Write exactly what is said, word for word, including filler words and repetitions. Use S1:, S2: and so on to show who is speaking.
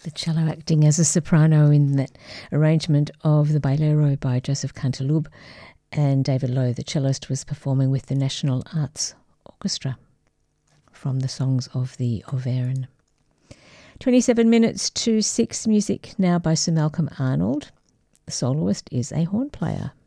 S1: The cello acting as a soprano in that arrangement of the Bailero by Joseph Canteloube, and David Lowe, the cellist, was performing with the National Arts Orchestra from the songs of the Auvergne. twenty-seven minutes to six, music now by Sir Malcolm Arnold. The soloist is a horn player.